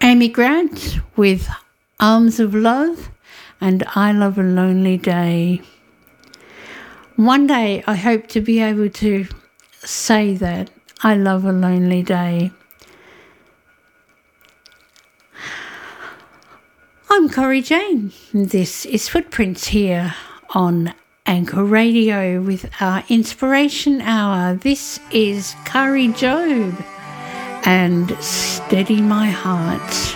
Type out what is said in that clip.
Amy Grant with Arms of Love and I Love a Lonely Day. One day I hope to be able to say that I love a lonely day. I'm Corrie Jane. This is Footprints here on Anchor Radio with our Inspiration Hour. This is Kari Jobe and Steady My Heart.